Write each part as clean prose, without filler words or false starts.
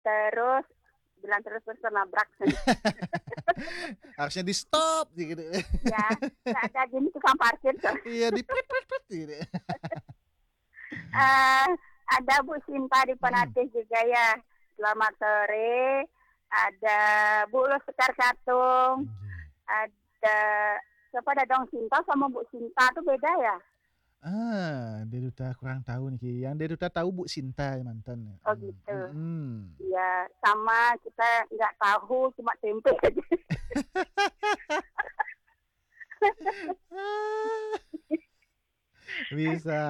terus bilang terus nabrak. Harusnya di stop gitu. Ya, nggak ada gini tukang parkir tuh. Iya, di prit gitu. Ada Bu Sinta di Penatih juga ya. Selamat sore. Ada Bu Lo Sekar Katung. Ada siapa, ada Dong Sinta sama Bu Sinta tuh beda ya? Deduta kurang tahu nih. Yang Deduta tahu Bu Sinta mantan. Oh gitu. Ya, sama kita nggak tahu, cuma tempe aja. Bisa.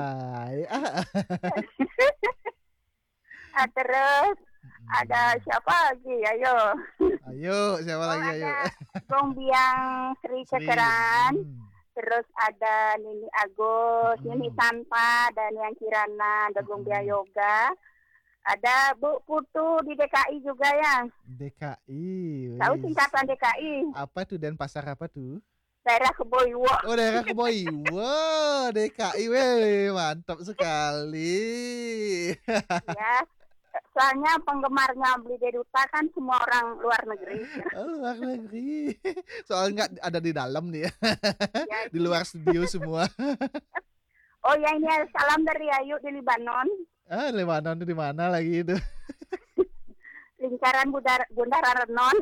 Terus ada siapa lagi? Ayo, siapa lagi? Ayo. Gongbiang Sri Cekeran. Terus ada Nini Agus, Nini Tanpa, dan yang Kirana, ada Gongbiang Yoga. Ada Bu Putu di DKI juga ya. DKI. Tahu singkatan DKI? Apa tuh, Denpasar apa tuh? Daerah Keboiwo. Oh, daerah Keboiwo. DKI, weh, mantap sekali. Ya, soalnya penggemarnya Beli Deduta kan semua orang luar negeri. Luar negeri. Soalnya nggak ada di dalam nih ya. Di luar studio semua. Oh ya, ini salam dari Ayu di Libanon. Libanon itu di mana lagi itu? Lingkaran Bundaran Renon.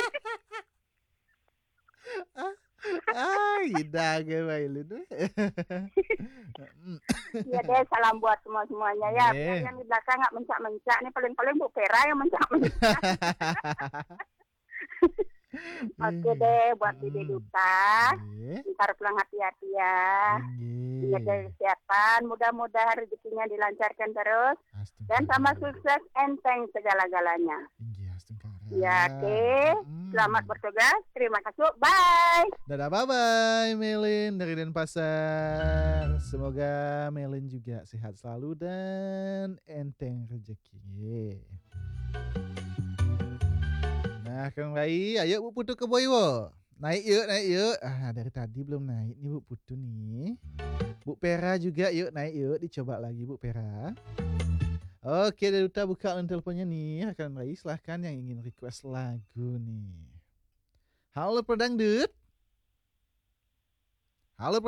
Gila ke Mailin. Iya deh, salam buat semuanya ya. Yang di belakang nggak mencak-mencak nih, paling-paling Bu Vera yang mencak-mencak. Oke deh, buat Dede Duta. Ntar pulang hati-hati ya. Jaga kesehatan, mudah-mudahan rezekinya dilancarkan terus. Dan sama sukses, enteng segala-galanya. Ya, oke. Selamat bertugas. Terima kasih. Bye. Dadah, bye-bye Melin dari Denpasar. Semoga Melin juga sehat selalu dan enteng rezeki. Nah, Kang Rai, ayo Bu Putu ke Boiwo. Naik yuk. Dari tadi belum naik nih Bu Putu nih. Bu Pera juga yuk, naik yuk. Dicoba lagi Bu Pera. Oke, Deduta buka teleponnya nih. Kang Rai, silahkan yang ingin request lagu nih. Halo Perdangdut. Halo.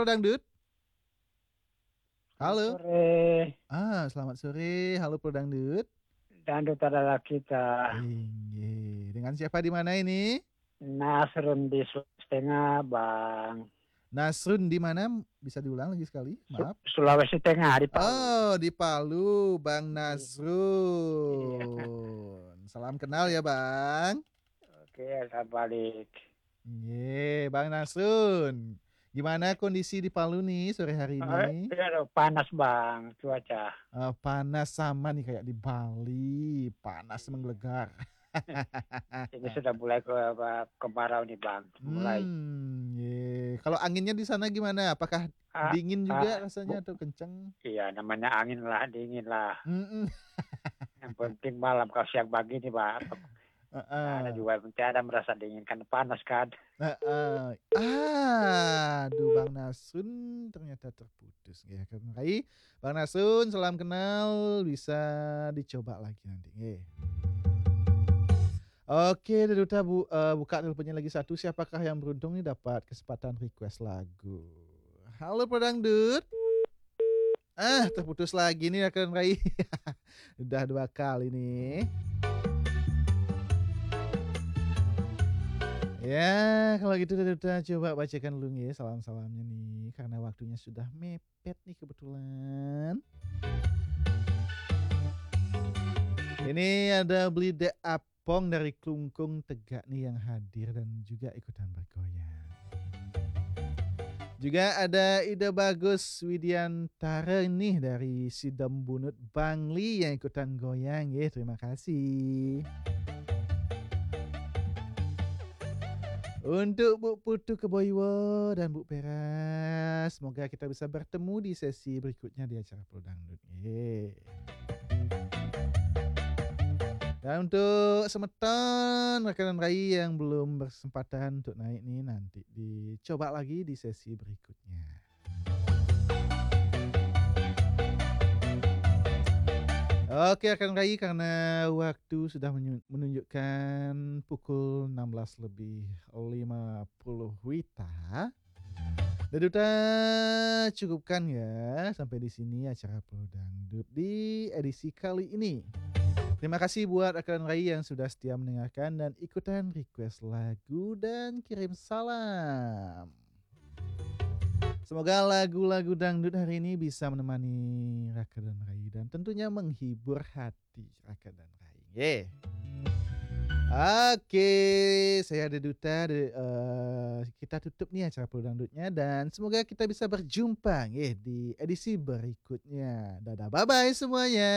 Selamat sore. Selamat sore. Halo Perdangdut. Dangdut adalah kita. Dengan siapa di mana ini? Nasrun di Sulawesi Tengah, Bang. Nasrun di mana? Bisa diulang lagi sekali? Maaf. Sulawesi Tengah, di Palu. Oh, di Palu, Bang Nasrun. Salam kenal ya, Bang. Oke, salam balik. Bang Nasrun. Gimana kondisi di Palu nih sore hari ini? Panas Bang, cuaca. Panas sama nih kayak di Bali, panas menggelegar. Ini sudah mulai kemarau nih Bang, mulai. Kalau anginnya di sana gimana? Apakah dingin juga rasanya atau kenceng? Iya, namanya angin lah, dingin lah. Yang penting malam, kalau siang pagi nih Bang. Ada juga ada merasa dingin kan panas kan. Aduh, Bang Nasun ternyata terputus ya kan. Bang Nasun, salam kenal, bisa dicoba lagi nanti. Oke, Deduta buka teleponnya lagi satu. Siapakah yang beruntung nih dapat kesempatan request lagu? Halo Pedangdut. Terputus lagi nih akan Rai. Udah 2 kali nih. Ya, kalau gitu Deduta coba bacakan dulu ya salam-salamnya nih. Karena waktunya sudah mepet nih kebetulan. Ini ada Blide Apong dari Klungkung Tegak nih yang hadir dan juga ikutan bergoyang. Juga ada Ida Bagus Widiantara nih dari Sidam Bunut Bangli yang ikutan goyang ya. Terima kasih. Untuk Bu Putu Keboiwo dan Bu Pera, semoga kita bisa bertemu di sesi berikutnya di acara Pulau Dangdut. Dan untuk semeton rekan Rai yang belum bersempatan untuk naik nih, nanti dicoba lagi di sesi berikutnya. Oke rekan Rai, karena waktu sudah menunjukkan pukul 16:50 WITA. Daduta cukupkan ya sampai di sini acara Pulau Dangdut di edisi kali ini. Terima kasih buat rekan Rai yang sudah setia mendengarkan dan ikutan request lagu dan kirim salam. Semoga lagu-lagu dangdut hari ini bisa menemani Raka dan Rai dan tentunya menghibur hati Raka dan Rai. Oke, saya Daduta. Kita tutup nih acara Pulau Dangdutnya dan semoga kita bisa berjumpa di edisi berikutnya. Dadah, bye-bye semuanya.